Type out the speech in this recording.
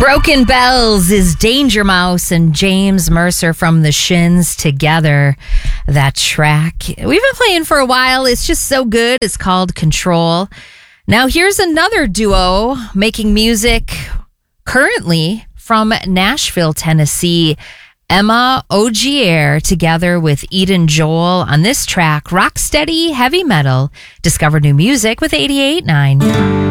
Broken Bells is Danger Mouse and James Mercer from the Shins together. That track we've been playing for a while. It's just so good. It's called Control. Now here's another duo making music currently from Nashville, Tennessee. Emma Ogier together with Eden Joel on this track, Rocksteady Heavy Metal. Discover new music with 88.9.